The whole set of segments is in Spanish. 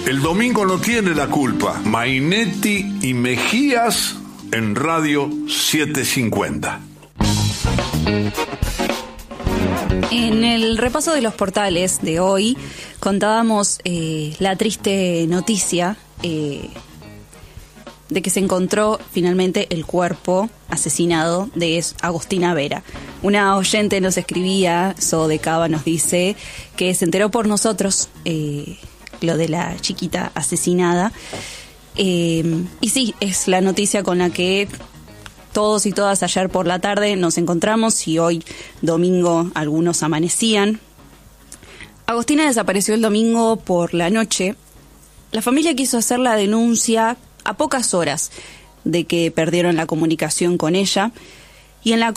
El domingo no tiene la culpa. Mainetti y Mejías en Radio 750. En el repaso de los portales de hoy contábamos la triste noticia de que se encontró finalmente el cuerpo asesinado de Agostina Vera. Una oyente nos escribía, So de Cava nos dice, que se enteró por nosotros lo de la chiquita asesinada. Y sí, es la noticia con la que todos y todas ayer por la tarde nos encontramos y hoy domingo algunos amanecían. Agostina desapareció el domingo por la noche. La familia quiso hacer la denuncia a pocas horas de que perdieron la comunicación con ella, y en la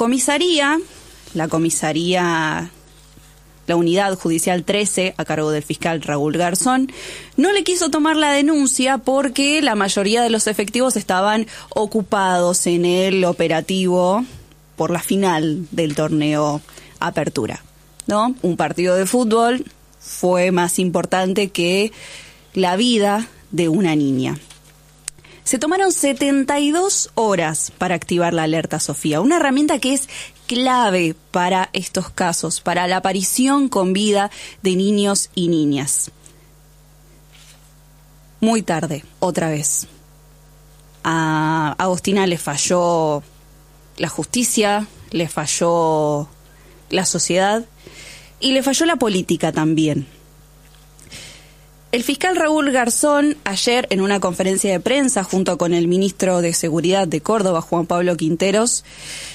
unidad judicial 13, a cargo del fiscal Raúl Garzón, no le quiso tomar la denuncia porque la mayoría de los efectivos estaban ocupados en el operativo por la final del torneo Apertura, ¿no? Un partido de fútbol fue más importante que la vida de una niña. Se tomaron 72 horas para activar la alerta Sofía, una herramienta que es clave para estos casos, para la aparición con vida de niños y niñas. Muy tarde, otra vez. A Agostina le falló la justicia, le falló la sociedad y le falló la política también. El fiscal Raúl Garzón, ayer en una conferencia de prensa junto con el ministro de Seguridad de Córdoba, Juan Pablo Quinteros,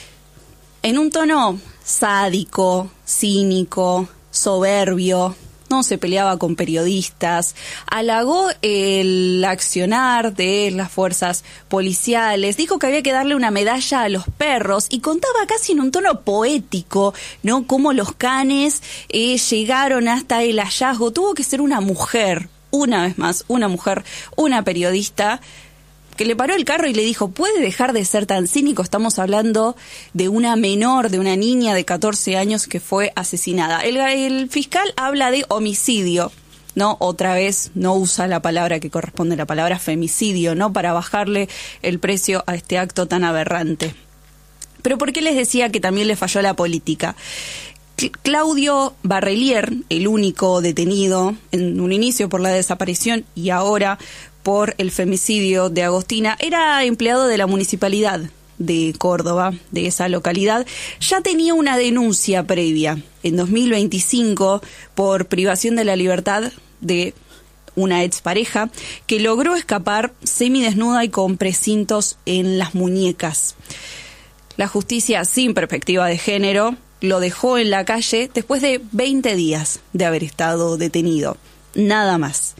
en un tono sádico, cínico, soberbio, no se peleaba con periodistas, halagó el accionar de las fuerzas policiales, dijo que había que darle una medalla a los perros y contaba casi en un tono poético, ¿no? Cómo los canes llegaron hasta el hallazgo. Tuvo que ser una mujer, una vez más, una mujer, una periodista, que le paró el carro y le dijo, ¿puede dejar de ser tan cínico? Estamos hablando de una menor, de una niña de 14 años que fue asesinada. El fiscal habla de homicidio, ¿no? Otra vez no usa la palabra que corresponde, la palabra femicidio, ¿no? Para bajarle el precio a este acto tan aberrante. Pero ¿por qué les decía que también le falló la política? Claudio Barrelier, el único detenido en un inicio por la desaparición y ahora por el femicidio de Agostina, era empleado de la municipalidad de Córdoba, de esa localidad. Ya tenía una denuncia previa en 2025 por privación de la libertad de una expareja que logró escapar semidesnuda y con precintos en las muñecas. La justicia, sin perspectiva de género, lo dejó en la calle después de 20 días de haber estado detenido. Nada más.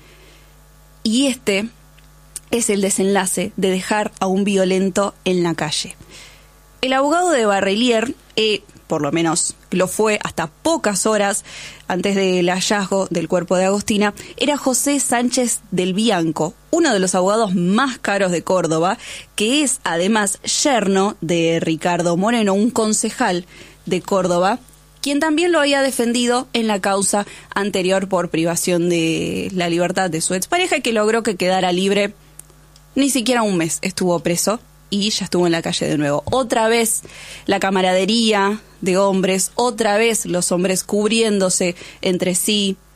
Y este es el desenlace de dejar a un violento en la calle. El abogado de Barrelier, por lo menos lo fue hasta pocas horas antes del hallazgo del cuerpo de Agostina, era José Sánchez del Bianco, uno de los abogados más caros de Córdoba, que es además yerno de Ricardo Moreno, un concejal de Córdoba, quien también lo había defendido en la causa anterior por privación de la libertad de su expareja y que logró que quedara libre. Ni siquiera un mes estuvo preso y ya estuvo en la calle de nuevo. Otra vez la camaradería de hombres, otra vez los hombres cubriéndose entre sí,